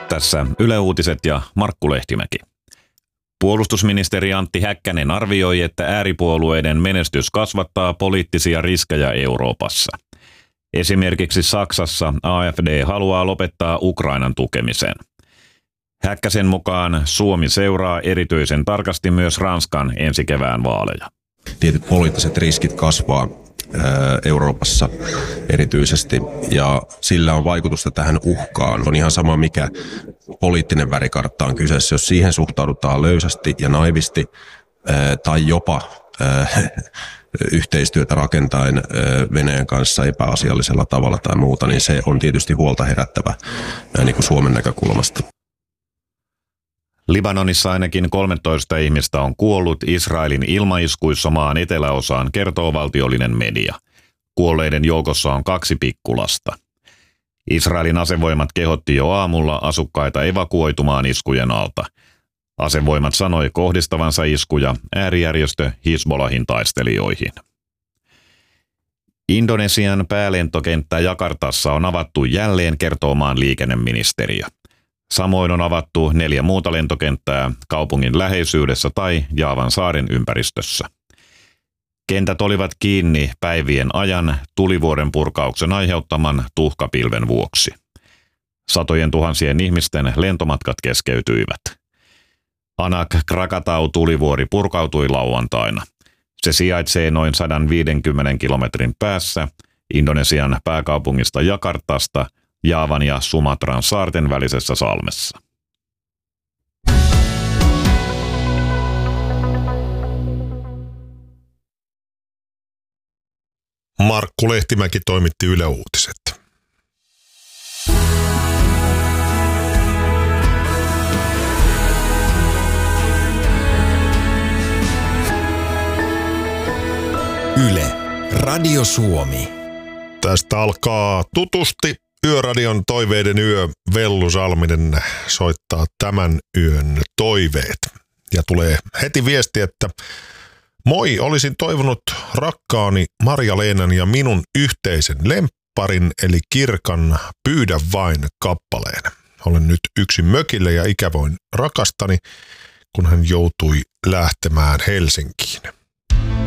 Tässä Yle Uutiset ja Markku Lehtimäki. Puolustusministeri Antti Häkkänen arvioi, että ääripuolueiden menestys kasvattaa poliittisia riskejä Euroopassa. Esimerkiksi Saksassa AfD haluaa lopettaa Ukrainan tukemisen. Häkkäsen mukaan Suomi seuraa erityisen tarkasti myös Ranskan ensi kevään vaaleja. Tietyt poliittiset riskit kasvaa Euroopassa erityisesti ja sillä on vaikutusta tähän uhkaan. On ihan sama mikä poliittinen värikartta on kyseessä, jos siihen suhtaudutaan löysästi ja naivisti tai jopa yhteistyötä rakentaen Venäjän kanssa epäasiallisella tavalla tai muuta, niin se on tietysti huolta herättävä niin kuin Suomen näkökulmasta. Libanonissa ainakin 13 ihmistä on kuollut Israelin ilmaiskuissa maan eteläosaan, kertoo valtiollinen media. Kuolleiden joukossa on 2 pikkulasta. Israelin asevoimat kehotti jo aamulla asukkaita evakuoitumaan iskujen alta. Asevoimat sanoi kohdistavansa iskuja äärijärjestö Hizbollahin taistelijoihin. Indonesian päälentokenttä Jakartassa on avattu jälleen, kertoo maan liikenneministeriö. Samoin on avattu 4 muuta lentokenttää kaupungin läheisyydessä tai Jaavan saaren ympäristössä. Kentät olivat kiinni päivien ajan tulivuoren purkauksen aiheuttaman tuhkapilven vuoksi. Satojen tuhansien ihmisten lentomatkat keskeytyivät. Anak Krakatau tulivuori purkautui lauantaina. Se sijaitsee noin 150 kilometrin päässä Indonesian pääkaupungista Jakartasta Jaavan ja Sumatran saarten välisessä salmessa. Markku Lehtimäki toimitti Yle Uutiset. Yle, Radio Suomi. Tästä alkaa tutusti Yöradion toiveiden yö. Vellu Salminen soittaa tämän yön toiveet. Ja tulee heti viesti, että moi, olisin toivonut rakkaani Marja-Leenan ja minun yhteisen lempparin, eli Kirkan Pyydä vain -kappaleen. Olen nyt yksin mökille ja ikävoin rakastani, kun hän joutui lähtemään Helsinkiin.